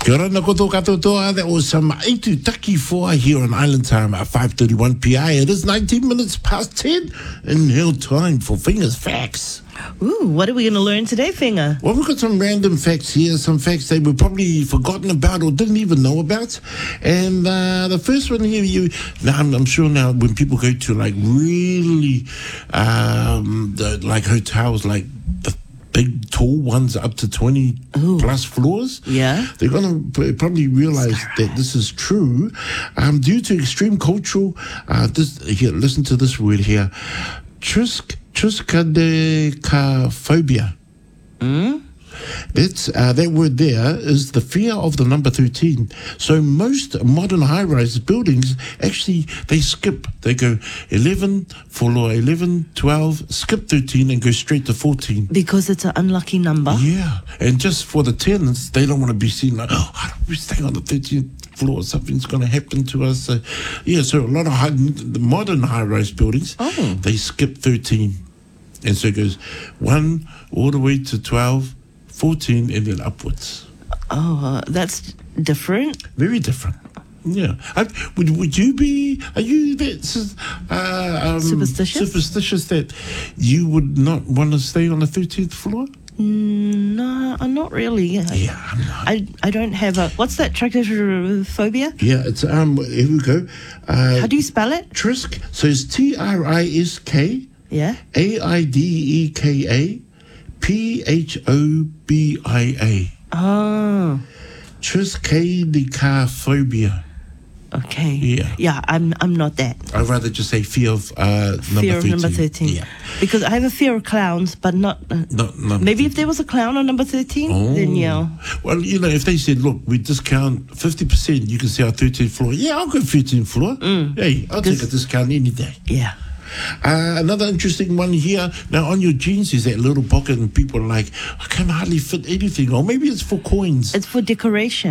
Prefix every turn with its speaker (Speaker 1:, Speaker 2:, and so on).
Speaker 1: Kia ora na koto katoa. That was some Eitu Taki Foa here on Island Time at 5:31 PI. It is 19 minutes past 10 and now time for Fingers Facts.
Speaker 2: Ooh, what are we going to learn today, Finger?
Speaker 1: Well, we've got some random facts here, some facts that we've probably forgotten about or didn't even know about. And the first one here, I'm sure now when people go to like really like hotels, like the big tall ones up to 20 plus floors, they're going to probably realize that this is true. Due to extreme cultural, here, listen to this word here, triskaidekaphobia. That word there is the fear of the number 13. So most modern high-rise buildings, actually, they skip. They go 11, follow 11, 12, skip 13, and go straight to 14.
Speaker 2: Because it's an unlucky number?
Speaker 1: Yeah. And just for the tenants, they don't want to be seen like, oh, how do we stay on the 13th floor? Something's going to happen to us. So a lot of the modern high-rise buildings, they skip 13. And so it goes 1 all the way to 12, 14, and then upwards.
Speaker 2: Oh, that's different.
Speaker 1: Very different. Yeah. Would you be, are you that superstitious that you would not want to stay on the 13th floor?
Speaker 2: No, not really.
Speaker 1: Yeah, I'm not.
Speaker 2: I don't have a, what's that, triskaidekaphobia?
Speaker 1: Yeah, it's, here we go.
Speaker 2: How do you spell it?
Speaker 1: Trisk, so it's Trisk.
Speaker 2: Yeah.
Speaker 1: AIDEKA PHOBIA.
Speaker 2: Oh.
Speaker 1: Triskaidekaphobia.
Speaker 2: Okay.
Speaker 1: Yeah.
Speaker 2: Yeah, I'm not that.
Speaker 1: I'd rather just say fear of number 13.
Speaker 2: Fear of number 13.
Speaker 1: Yeah.
Speaker 2: Because I have a fear of clowns, but not maybe if there was a clown on number 13, then yeah.
Speaker 1: Well, if they said, look, we discount 50%, you can see our 13th floor. Yeah, I'll go 13th floor. Hey, I'll take a discount any day.
Speaker 2: Yeah.
Speaker 1: Another interesting one here. Now, on your jeans is that little pocket, and people are like, I can hardly fit anything. Or maybe it's for coins.
Speaker 2: It's for decoration.